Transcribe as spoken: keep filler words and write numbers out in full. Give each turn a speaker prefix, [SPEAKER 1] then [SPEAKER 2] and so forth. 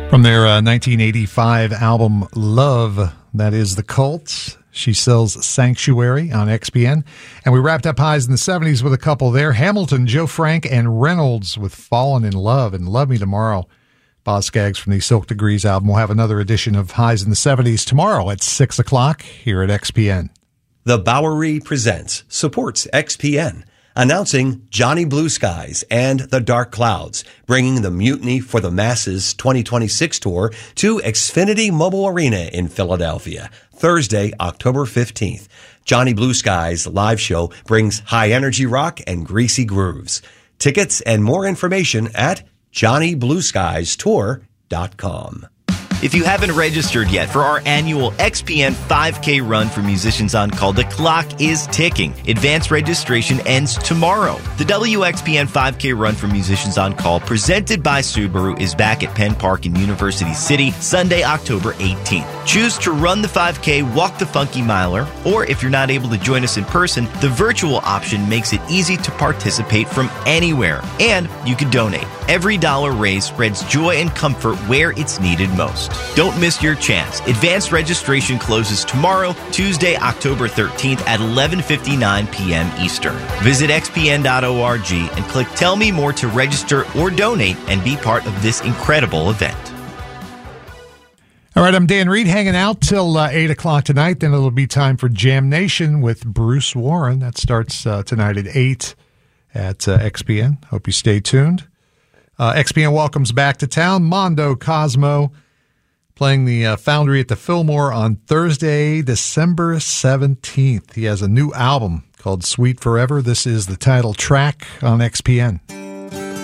[SPEAKER 1] From their uh, nineteen eighty-five album Love, that is The Cult. She sells Sanctuary on X P N. And we wrapped up highs in the seventies with a couple there. Hamilton, Joe Frank, and Reynolds with Fallen in Love and Love Me Tomorrow. Boz Scaggs from the Silk Degrees album. We'll have another edition of Highs in the seventies tomorrow at six o'clock here at X P N.
[SPEAKER 2] The Bowery Presents supports X P N, announcing Johnny Blue Skies and the Dark Clouds, bringing the Mutiny for the Masses twenty twenty-six tour to Xfinity Mobile Arena in Philadelphia, Thursday, October fifteenth. Johnny Blue Skies live show brings high energy rock and greasy grooves. Tickets and more information at johnny blue skies tour dot com.
[SPEAKER 3] If you haven't registered yet for our annual X P N five K run for Musicians on Call, the clock is ticking. Advance registration ends tomorrow. The W X P N five K run for Musicians on Call, presented by Subaru, is back at Penn Park in University City, Sunday, October eighteenth. Choose to run the five K, walk the Funky Miler, or if you're not able to join us in person, the virtual option makes it easy to participate from anywhere. And you can donate. Every dollar raised spreads joy and comfort where it's needed most. Don't miss your chance. Advanced registration closes tomorrow, Tuesday, October thirteenth at eleven fifty-nine p.m. Eastern. Visit x p n dot org and click Tell Me More to register or donate and be part of this incredible event.
[SPEAKER 1] All right, I'm Dan Reed, hanging out till uh, eight o'clock tonight. Then it'll be time for Jam Nation with Bruce Warren. That starts uh, tonight at eight at uh, X P N. Hope you stay tuned. Uh, X P N welcomes back to town Mondo Cosmo, playing the uh, Foundry at the Fillmore on Thursday, December seventeenth. He has a new album called Sweet Forever. This is the title track on X P N.